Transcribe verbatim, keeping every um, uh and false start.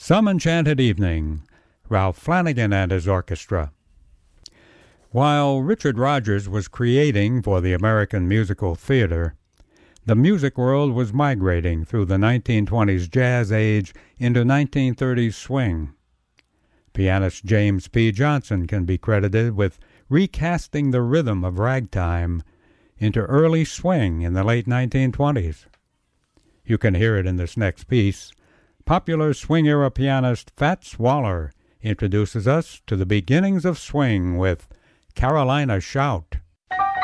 Some Enchanted Evening, Ralph Flanagan and his orchestra. While Richard Rodgers was creating for the American musical theater, the music world was migrating through the nineteen twenties jazz age into nineteen thirties swing. Pianist James P. Johnson can be credited with recasting the rhythm of ragtime into early swing in the late nineteen twenties. You can hear it in this next piece. Popular swing-era pianist Fats Waller introduces us to the beginnings of swing with Carolina Shout.